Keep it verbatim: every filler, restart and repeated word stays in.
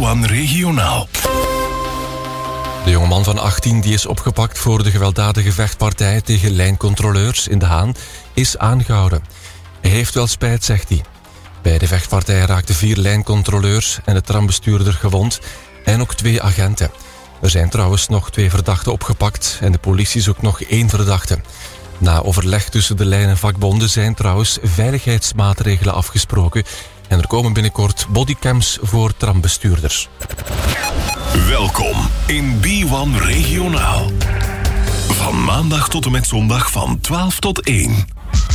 one Regionaal. De jongeman van achttien die is opgepakt voor de gewelddadige vechtpartij tegen lijncontroleurs in De Haan is aangehouden. Hij heeft wel spijt, zegt hij. Bij de vechtpartij raakten vier lijncontroleurs en de trambestuurder gewond en ook twee agenten. Er zijn trouwens nog twee verdachten opgepakt en de politie zoekt nog één verdachte. Na overleg tussen de lijnenvakbonden zijn trouwens veiligheidsmaatregelen afgesproken en er komen binnenkort bodycams voor trambestuurders. Welkom in B one Regionaal. Van maandag tot en met zondag van twaalf tot één.